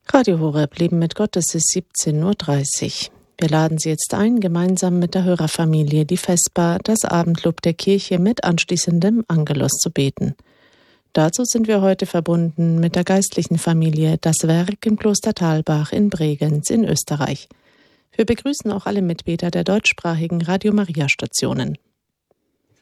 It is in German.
Radio Horeb, Leben mit Gott, es ist 17:30 Uhr. Wir laden Sie jetzt ein, gemeinsam mit der Hörerfamilie die Vesper, das Abendlob der Kirche mit anschließendem Angelus zu beten. Dazu sind wir heute verbunden mit der geistlichen Familie Das Werk im Kloster Thalbach in Bregenz in Österreich. Wir begrüßen auch alle Mitbeter der deutschsprachigen Radio Maria Stationen.